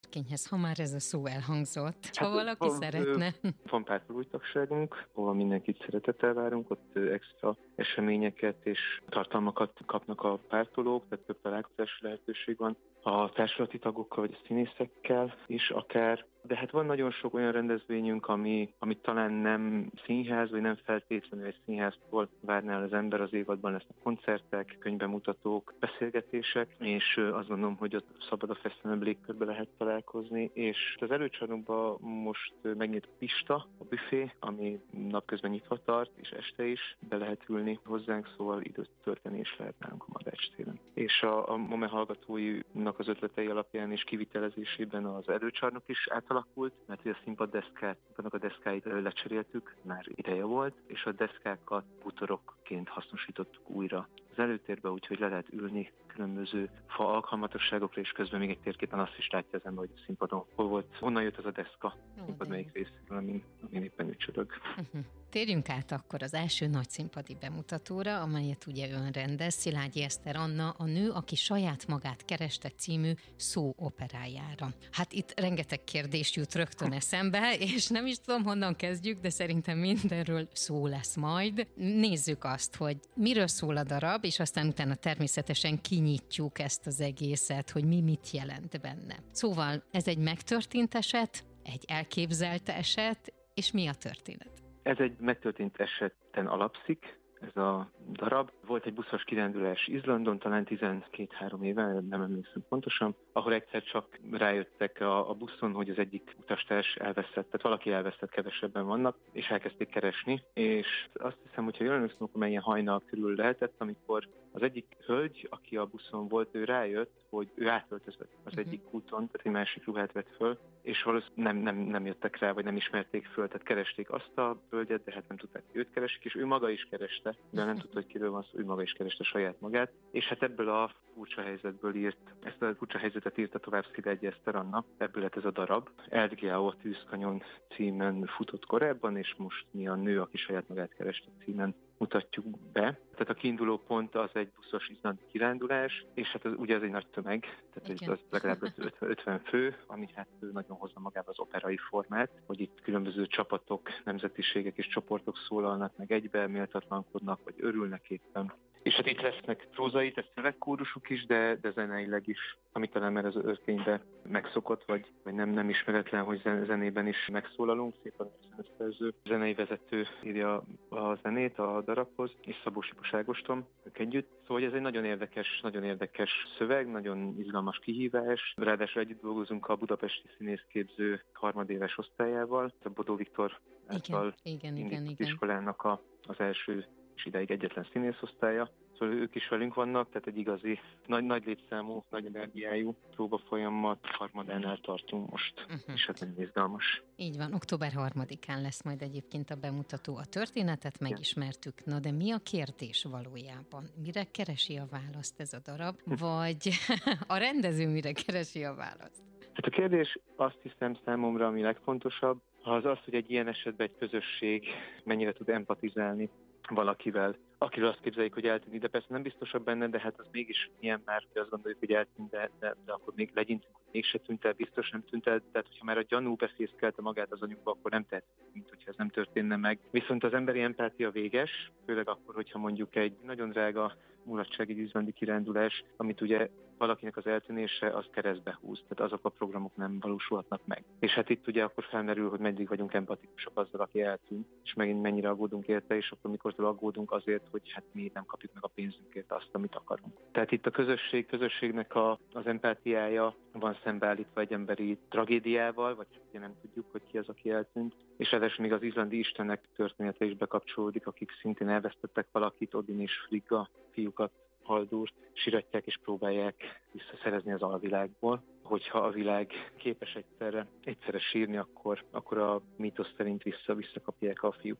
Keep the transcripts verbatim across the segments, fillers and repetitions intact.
Kényhez, ha már ez a szó elhangzott, ha Hát, valaki van, szeretne. Van pártolói tagságunk, ahol mindenkit szeretettel várunk, ott extra eseményeket és tartalmakat kapnak a pártolók, tehát több találkozási lehetőség van a társulati tagokkal vagy a színészekkel is akár. De hát van nagyon sok olyan rendezvényünk, ami, ami talán nem színház, vagy nem feltétlenül egy színháztól várnál az ember. Az évadban lesznek koncertek, könyvbemutatók, beszélgetések, és azt gondolom, hogy ott szabad a feszülőbb légkörbe lehet találkozni. És az előcsarnokban most megnyit Pista, a büfé, ami napközben nyitva tart, és este is be lehet ülni hozzánk, szóval időt tölteni is lehet nálunk a Madács téren. És a, a MOME hallgatóinak az ötletei alapján és kivitelezésében az előcsarnok is átalakult, mert a színpaddeszkát, a deszkáit lecseréltük, már ideje volt, és a deszkákat bútorokként hasznosítottuk újra az előtérbe, úgyhogy le lehet ülni különböző fa alkalmatosságokra, és közben még egy térképen azt is látja az ember, hogy a színpadon hol volt, honnan jött az a deszka, a színpad melyik részéről, amin, amin éppen ücsörög. Uh-huh. Térjünk át akkor az első nagy színpadi bemutatóra, amelyet ugye ön rendez, Szilágyi Eszter Anna, a nő, aki saját magát kereste című szóoperájára. Hát itt rengeteg kérdés jut rögtön eszembe, és nem is tudom, honnan kezdjük, de szerintem mindenről szó lesz majd. Nézzük azt, hogy miről szól a darab, és aztán utána természetesen kinyitjuk ezt az egészet, hogy mi mit jelent benne. Szóval ez egy megtörtént eset, egy elképzelt eset, és mi a történet? Ez egy megtörtént eseten alapszik, ez a darab. Volt egy buszos kirándulás Izlandon, talán tizenkét-három éve, nem emlékszem pontosan, ahol egyszer csak rájöttek a, a buszon, hogy az egyik utastárs elveszett, tehát valaki elveszett, kevesebben vannak, és elkezdték keresni, és azt hiszem, hogyha jól emlékszem, akkor melyen hajnal körül lehetett, amikor az egyik hölgy, aki a buszon volt, ő rájött, hogy ő átöltözött az uh-huh. egyik úton, tehát egy másik ruhát vett föl, és valószínűleg nem, nem, nem jöttek rá, vagy nem ismerték föl, tehát keresték azt a hölgyet, de hát nem tudták, hogy őt keresik, és ő maga is kereste, de nem tudta, hogy kiről van szó, ő maga is kereste saját magát, és hát ebből a furcsa helyzetből írt, ezt a furcsa helyzetet írta tovább Szilágyi Eszter Anna, ebből lett ez a darab. Eldgiao a tűzkanyon címen futott korábban, és most mi a nő, aki saját magát kereste címen mutatjuk be. Tehát a kiinduló pont az egy buszos izlandi kirándulás, és hát az, ugye ez egy nagy tömeg, tehát ez az legalább ötven fő, ami hát nagyon hozza magába az operai formát, hogy itt különböző csapatok, nemzetiségek és csoportok szólalnak meg egybe, méltatlankodnak, vagy örülnek éppen. És hát itt lesznek prózai, tehát szövegkórusok is, de, de zeneileg is, ami talán már az őrkényben megszokott, vagy, vagy nem, nem ismeretlen, hogy zenében is megszólalunk. Szépen a zeneszerző, zenei vezető írja a zenét a darabhoz, és Szabó Sipos Ágoston, ők együtt. Szóval ez egy nagyon érdekes, nagyon érdekes szöveg, nagyon izgalmas kihívás. Ráadásul együtt dolgozunk a Budapesti Színészképző harmadéves osztályával, a Bodó Viktor által igen, igen, igen, igen. iskolának a, az első és ideig egyetlen színészosztálya. Szóval ők is velünk vannak, tehát egy igazi, nagy, nagy létszámú, nagy energiájú próbafolyamat harmadánál tartunk most, uh-huh. és hát nagyon izgalmas. Így van, október harmadikán lesz majd egyébként a bemutató. A történetet megismertük, na de mi a kérdés valójában? Mire keresi a választ ez a darab, vagy a rendező mire keresi a választ? Hát a kérdés, azt hiszem számomra, ami legfontosabb, az az, hogy egy ilyen esetben egy közösség mennyire tud empatizálni valakivel, akiről azt képzeljük, hogy eltűnt, de persze nem biztosabb benne, de hát az mégis ilyen már, hogy azt gondoljuk, hogy eltűnt, de, de, de akkor még legyintünk, hogy mégse tűnt el, biztos nem tűnt el, tehát hogyha már a gyanú befészkelte magát az anyunkba, akkor nem tehet, mint hogyha ez nem történne meg. Viszont az emberi empátia véges, főleg akkor, hogyha mondjuk egy nagyon drága mulatsági izlandi kirándulás, amit ugye valakinek az eltűnése, az keresztbe húz, tehát azok a programok nem valósulhatnak meg. És hát itt ugye akkor felmerül, hogy meddig vagyunk empatikusak azzal, aki eltűnt, és megint mennyire aggódunk érte, és akkor mikor aggódunk azért, hogy hát mi nem kapjuk meg a pénzünkért azt, amit akarunk. Tehát itt a közösség, közösségnek a, az empátiája van szembeállítva egy emberi tragédiával, vagy ugye nem tudjuk, hogy ki az, aki eltűnt. És ráadásul még az izlandi istenek története is bekapcsolódik, akik szintén elvesztettek valakit, Odin és Frigga fiúkat, Haldúrt, siratják és próbálják visszaszerezni az alvilágból. Hogyha a világ képes egyszerre, egyszerre sírni, akkor, akkor a mítosz szerint vissza, visszakapják a fiúkat a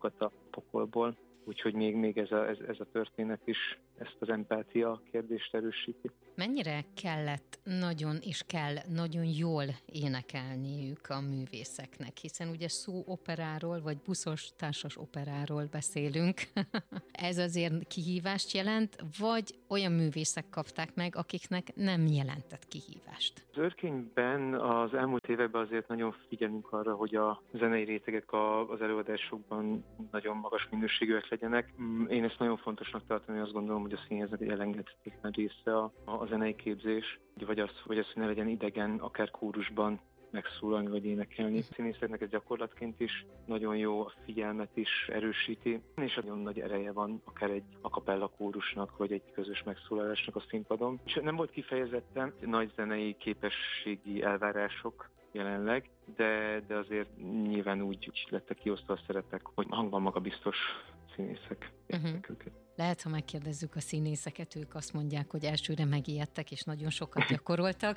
pokolból. Úgyhogy még, még ez, a, ez, ez a történet is ezt az empátia kérdést erősíti. Mennyire kellett nagyon és kell nagyon jól énekelniük a művészeknek, hiszen ugye szóoperáról vagy buszos társas operáról beszélünk. Ez azért kihívást jelent, vagy olyan művészek kapták meg, akiknek nem jelentett kihívást? Az Örkényben az elmúlt években azért nagyon figyelünk arra, hogy a zenei rétegek az előadásokban nagyon magas minőségűek legyenek. Én ezt nagyon fontosnak tartom, hogy azt gondolom, hogy a színháznak egy elengedhetetlen része a, a zenei képzés, vagy az, vagy az, hogy ne legyen idegen, akár kórusban megszólalni vagy énekelni. A színészeknek ez gyakorlatként is nagyon jó, a figyelmet is erősíti, és nagyon nagy ereje van akár egy a cappella kórusnak, vagy egy közös megszólalásnak a színpadon. És nem volt kifejezetten nagy zenei képességi elvárások jelenleg, de, de azért nyilván úgy, úgy lettek kiosztva a szerepek, hogy hangban magabiztos színészek uh-huh. őket. Lehet, ha megkérdezzük a színészeket, ők azt mondják, hogy elsőre megijedtek, és nagyon sokat gyakoroltak.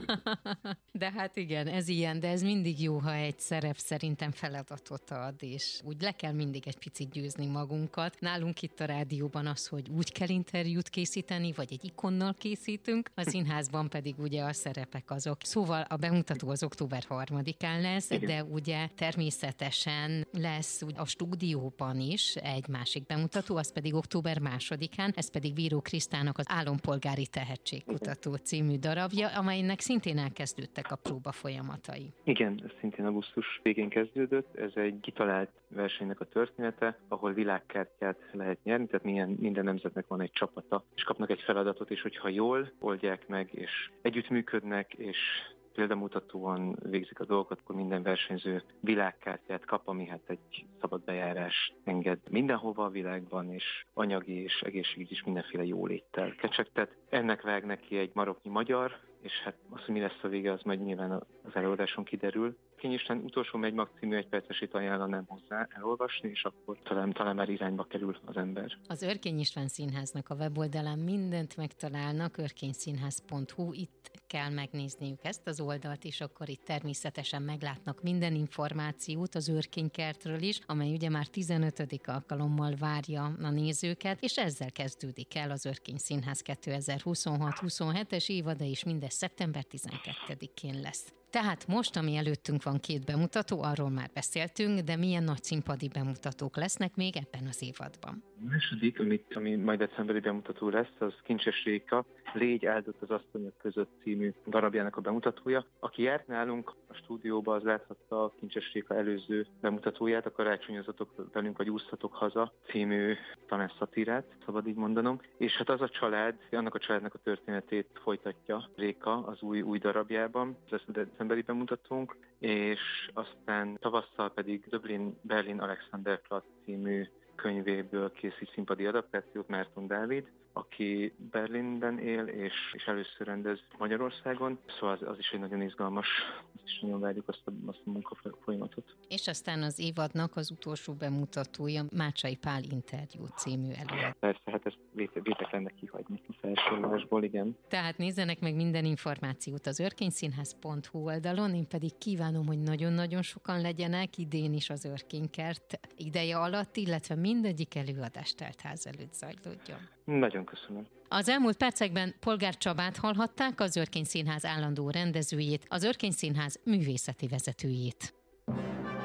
De hát igen, ez ilyen, de ez mindig jó, ha egy szerep szerintem feladatot ad, és úgy le kell mindig egy picit győzni magunkat. Nálunk itt a rádióban az, hogy úgy kell interjút készíteni, vagy egy ikonnal készítünk, a színházban pedig ugye a szerepek azok. Szóval a bemutató az október harmadikán lesz, igen. De ugye természetesen lesz a stúdióban is egy másik bemutató, az pedig október másodikán, ez pedig Bíró Krisztának az Állampolgári Tehetségkutató című darabja, amelynek szintén elkezdődtek a próba folyamatai. Igen, ez szintén augusztus végén kezdődött. Ez egy kitalált versenynek a története, ahol világkártyát lehet nyerni, tehát minden, minden nemzetnek van egy csapata, és kapnak egy feladatot, és hogyha jól oldják meg, és együttműködnek, és példamutatóan végzik a dolgokat, akkor minden versenyző világkártyát kap, ami hát egy szabad bejárás enged mindenhova a világban, és anyagi és egészségügyi is mindenféle jóléttel kecsegtet. Ennek vág neki egy maroknyi magyar, és hát az, hogy mi lesz a vége, az majd nyilván az előadáson kiderül. Kényisten utolsó Megymak című egypercesét ajánlanám hozzá elolvasni, és akkor talán, talán már irányba kerül az ember. Az Örkény István Színháznak a weboldalán mindent megtalálnak, örkényszínház pont hu, itt kell megnézniük ezt az oldalt, és akkor itt természetesen meglátnak minden információt az Örkénykertről is, amely ugye már tizenötödik alkalommal várja a nézőket, és ezzel kezdődik el az Örkény Színház kétezer-huszonhat huszonhetes évada, és mindez szeptember tizenkettedikén lesz. Tehát most, ami előttünk van két bemutató, arról már beszéltünk, de milyen nagy színpadi bemutatók lesznek még ebben az évadban? A második, amit, ami majd decemberi bemutató lesz, az Kincses Réka, Légy áldott az asztalok között című darabjának a bemutatója. Aki járt nálunk a stúdióba, az láthatta a Kincses Réka előző bemutatóját, a Karácsonyozatok velünk, vagy úszhatok haza című talán szatírát, szabad így mondanom. És hát az a család, annak a családnak a történetét folytatja Réka az új, új darabjában. Ez lesz a decemberi bemutatónk, és aztán tavasszal pedig Dublin Berlin Alexanderplatz című könyvéből készít színpadi adaptációt Márton Dávid, aki Berlinben él, és, és először rendez Magyarországon, szóval az, az is egy nagyon izgalmas, azt is nagyon várjuk azt a, azt a munkafolyamatot. És aztán az évadnak az utolsó bemutatója Mácsai Pál interjú című előadás. Persze, hát ezt vétek lenne kihagyni a felsorolásból, igen. Tehát nézzenek meg minden információt az örkényszínház pont hu oldalon, én pedig kívánom, hogy nagyon-nagyon sokan legyenek idén is az Örkénykert ideje alatt, illetve mindegyik előadás teltház előtt zajlódjon. Nagyon köszönöm. Az elmúlt percekben Polgár Csabát hallhatták, az Örkény Színház állandó rendezőjét, az Örkény Színház művészeti vezetőjét.